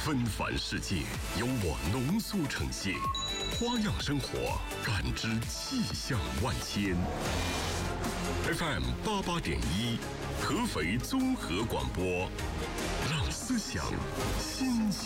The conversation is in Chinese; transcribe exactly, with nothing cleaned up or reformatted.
纷繁世界由我浓缩呈现，花样生活，感知气象万千。F M 八八点一，合肥综合广播，让思想新鲜。